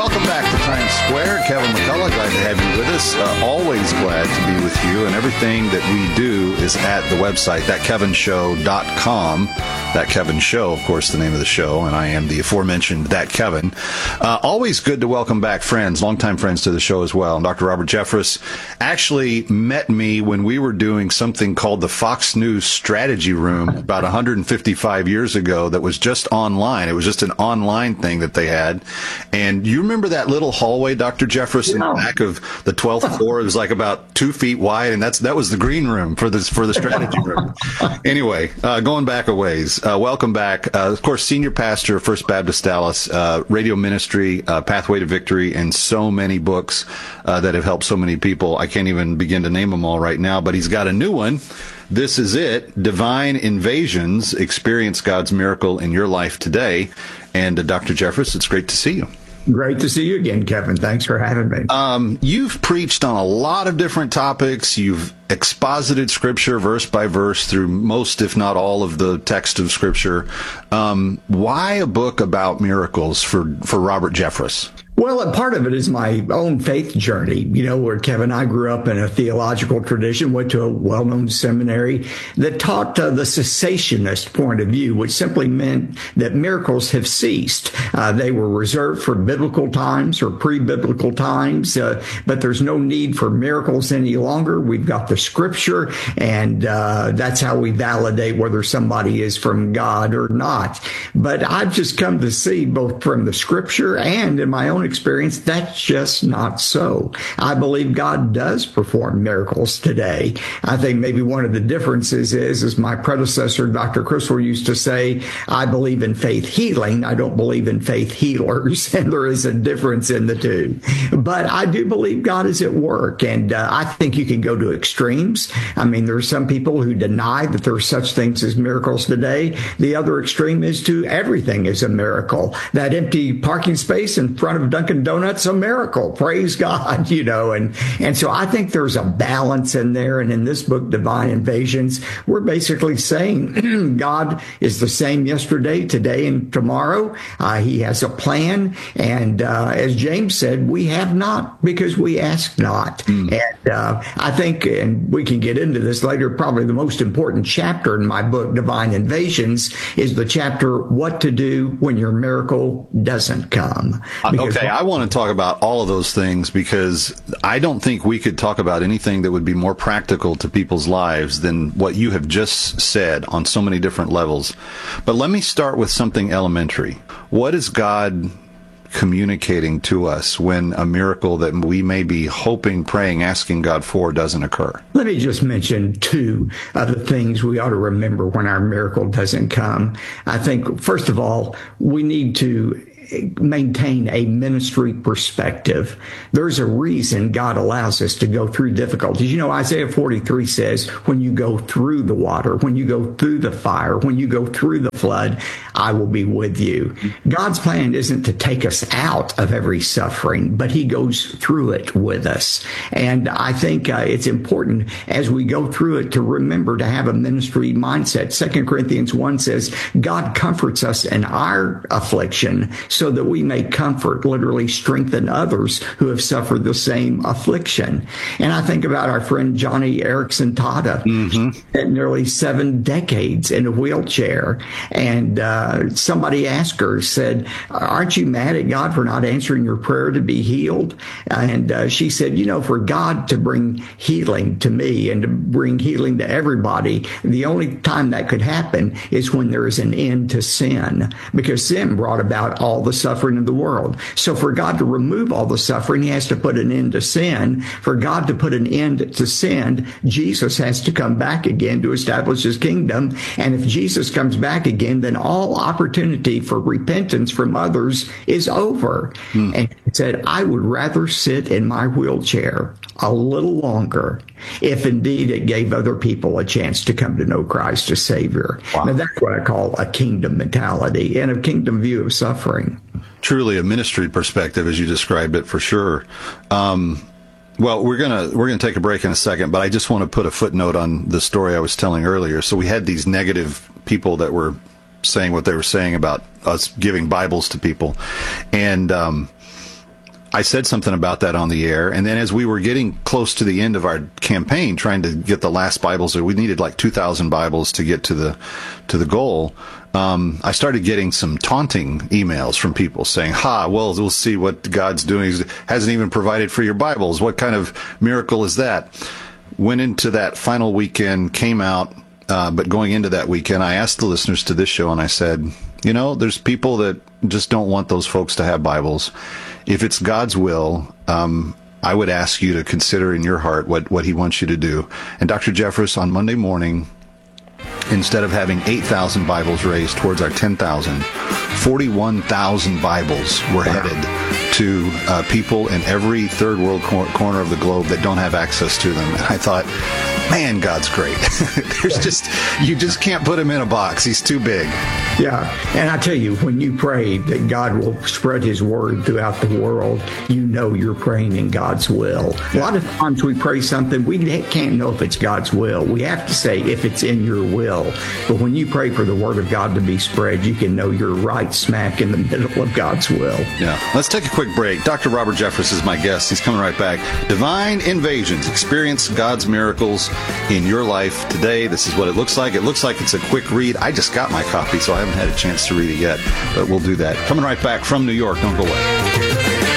Welcome back to Times Square. Kevin McCullough, glad to have you with us. Always glad to be with you. And everything that we do is at the website, thatkevinshow.com. That Kevin Show, of course, the name of the show. And I am the aforementioned That Kevin. Always good to welcome back friends, longtime friends to the show as well. And Dr. Robert Jeffress actually met me when we were doing something called the Fox News Strategy Room about 155 years ago that was just online. It was just an online thing that they had. And you remember that little hallway, Dr. Jeffress, in the back of the 12th floor? It was like about 2 feet wide, and that was the green room for the strategy room. Anyway, going back a ways, welcome back. Of course, senior pastor of First Baptist Dallas, radio ministry, Pathway to Victory, and so many books that have helped so many people. I can't even begin to name them all right now, but he's got a new one. This is it, Divine Invasions, Experience God's Miracle in Your Life Today. And Dr. Jeffress, it's great to see you. Great to see you again, Kevin. Thanks for having me. You've preached on a lot of different topics. You've exposited Scripture verse by verse through most, if not all, of the text of Scripture. Why a book about miracles for Robert Jeffress? Well, a part of it is my own faith journey, where Kevin, I grew up in a theological tradition, went to a well-known seminary that taught the cessationist point of view, which simply meant that miracles have ceased. They were reserved for biblical times or pre-biblical times, but there's no need for miracles any longer. We've got the Scripture, and that's how we validate whether somebody is from God or not. But I've just come to see, both from the Scripture and in my own experience, that's just not so. I believe God does perform miracles today. I think maybe one of the differences is, as my predecessor, Dr. Criswell, used to say, I believe in faith healing. I don't believe in faith healers. And there is a difference in the two. But I do believe God is at work. And I think you can go to extremes. I mean, there are some people who deny that there are such things as miracles today. The other extreme is to everything is a miracle. That empty parking space in front of Dunkin' Donuts, a miracle. Praise God, and so I think there's a balance in there. And in this book, Divine Invasions, we're basically saying God is the same yesterday, today, and tomorrow. He has a plan. And as James said, we have not because we ask not. And I think, and we can get into this later, probably the most important chapter in my book, Divine Invasions, is the chapter, What to Do When Your Miracle Doesn't Come. Okay, I want to talk about all of those things because I don't think we could talk about anything that would be more practical to people's lives than what you have just said on so many different levels. But let me start with something elementary. What is God communicating to us when a miracle that we may be hoping, praying, asking God for doesn't occur? Let me just mention two of the things we ought to remember when our miracle doesn't come. I think, first of all, we need to maintain a ministry perspective. There's a reason God allows us to go through difficulties. Isaiah 43 says, when you go through the water, when you go through the fire, when you go through the flood, I will be with you. God's plan isn't to take us out of every suffering, but he goes through it with us. And I think it's important as we go through it to remember to have a ministry mindset. 2 Corinthians 1 says, God comforts us in our affliction so that we may comfort, literally strengthen others who have suffered the same affliction. And I think about our friend Johnny Erickson Tata, at nearly 7 decades in a wheelchair. And somebody asked her, said, aren't you mad at God for not answering your prayer to be healed? And she said, for God to bring healing to me and to bring healing to everybody, the only time that could happen is when there is an end to sin, because sin brought about all the suffering of the world. So for God to remove all the suffering, he has to put an end to sin. For God to put an end to sin, Jesus has to come back again to establish his kingdom. And if Jesus comes back again, then all opportunity for repentance from others is over. And he said, I would rather sit in my wheelchair a little longer if indeed it gave other people a chance to come to know Christ as Savior. Wow. Now, that's what I call a kingdom mentality and a kingdom view of suffering. Truly a ministry perspective, as you described it, for sure. Well, we're gonna take a break in a second, but I just want to put a footnote on the story I was telling earlier. So we had these negative people that were saying what they were saying about us giving Bibles to people, and I said something about that on the air. And then as we were getting close to the end of our campaign, trying to get the last Bibles, we needed like 2,000 Bibles to get to the goal. I started getting some taunting emails from people saying, well, we'll see what God's doing. He hasn't even provided for your Bibles. What kind of miracle is that? Went into that final weekend, came out, but going into that weekend, I asked the listeners to this show and I said, there's people that just don't want those folks to have Bibles. If it's God's will, I would ask you to consider in your heart what he wants you to do. And Dr. Jeffress, on Monday morning, instead of having 8,000 Bibles raised towards our 10,000, 41,000 Bibles were headed to people in every third world corner of the globe that don't have access to them. And I thought, man, God's great. You just can't put him in a box. He's too big. Yeah. And I tell you, when you pray that God will spread his word throughout the world, you're praying in God's will. A lot of times we pray something, we can't know if it's God's will. We have to say if it's in your will. But when you pray for the word of God to be spread, you can know you're right smack in the middle of God's will. Yeah. Let's take a quick break. Dr. Robert Jeffress is my guest. He's coming right back. Divine Invasions. Experience God's miracles in your life today. This is what it looks like. It looks like it's a quick read. I just got my copy, so I haven't had a chance to read it yet, but we'll do that. Coming right back from New York. Don't go away.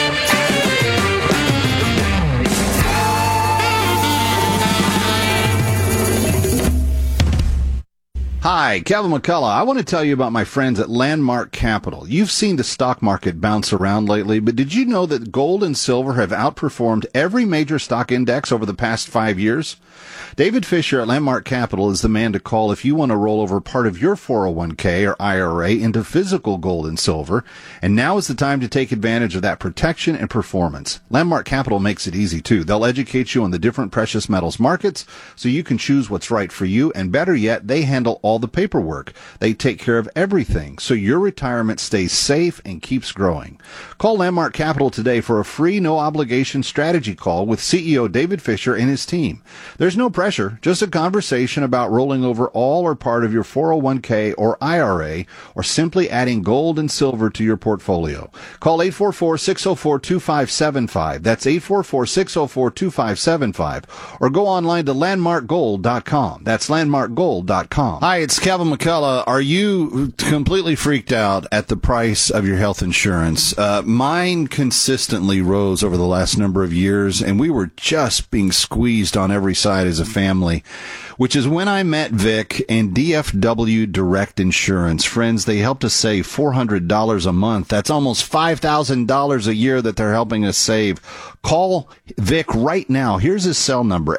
Hi, Kevin McCullough. I want to tell you about my friends at Landmark Capital. You've seen the stock market bounce around lately, but did you know that gold and silver have outperformed every major stock index over the past 5 years? David Fisher at Landmark Capital is the man to call if you want to roll over part of your 401k or IRA into physical gold and silver, and now is the time to take advantage of that protection and performance. Landmark Capital makes it easy, too. They'll educate you on the different precious metals markets so you can choose what's right for you, and better yet, they handle all the paperwork. They take care of everything so your retirement stays safe and keeps growing. Call Landmark Capital today for a free, no-obligation strategy call with CEO David Fisher and his team. There's no pressure, just a conversation about rolling over all or part of your 401k or IRA, or simply adding gold and silver to your portfolio. Call 844-604-2575. That's 844-604-2575. Or go online to landmarkgold.com. That's landmarkgold.com. Hi, it's Kevin McCullough. Are you completely freaked out at the price of your health insurance? Mine consistently rose over the last number of years, and we were just being squeezed on every side as a family, which is when I met Vic and DFW Direct Insurance. Friends, they helped us save $400 a month. That's almost $5,000 a year that they're helping us save. Call Vic right now. Here's his cell number,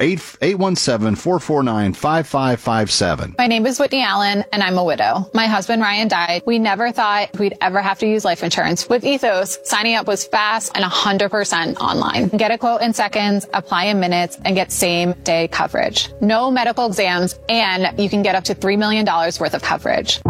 817-449-5557. My name is Whitney Allen, and I'm a widow. My husband, Ryan, died. We never thought we'd ever have to use life insurance. With Ethos, signing up was fast and 100% online. Get a quote in seconds, apply in minutes, and get same-day coverage. No medical exams, and you can get up to $3 million worth of coverage.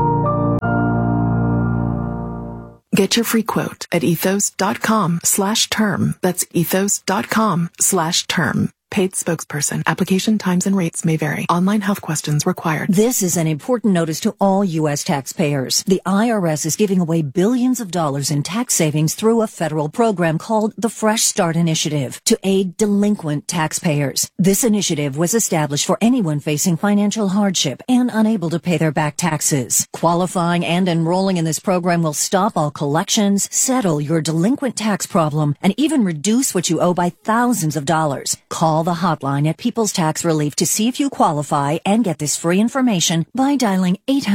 Get your free quote at ethos.com/term. That's ethos.com/term. Paid spokesperson. Application times and rates may vary. Online health questions required. This is an important notice to all U.S. taxpayers. The IRS is giving away billions of dollars in tax savings through a federal program called the Fresh Start Initiative to aid delinquent taxpayers. This initiative was established for anyone facing financial hardship and unable to pay their back taxes. Qualifying and enrolling in this program will stop all collections, settle your delinquent tax problem, and even reduce what you owe by thousands of dollars. Call the hotline at People's Tax Relief to see if you qualify and get this free information by dialing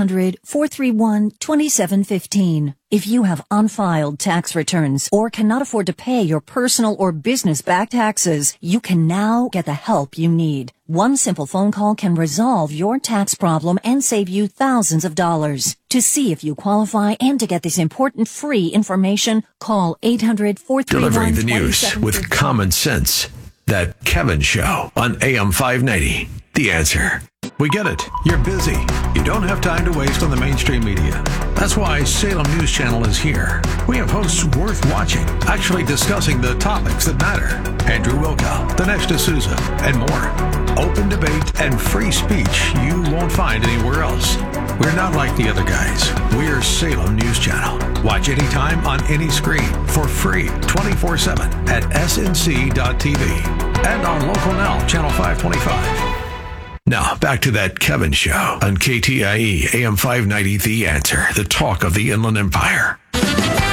800-431-2715. If you have unfiled tax returns or cannot afford to pay your personal or business back taxes, you can now get the help you need. One simple phone call can resolve your tax problem and save you thousands of dollars. To see if you qualify and to get this important free information, call 800-431-2715. Delivering the news with common sense. That Kevin Show on AM 590. The Answer. We get it. You're busy. You don't have time to waste on the mainstream media. That's why Salem News Channel is here. We have hosts worth watching, actually discussing the topics that matter. Andrew Wilkow, Dinesh D'Souza, and more. Open debate and free speech you won't find anywhere else. We're not like the other guys. We're Salem News Channel. Watch anytime on any screen for free 24/7 at snc.tv and on Local Now, Channel 525. Now, back to that Kevin Show on KTIE AM 590, The Answer, the talk of the Inland Empire.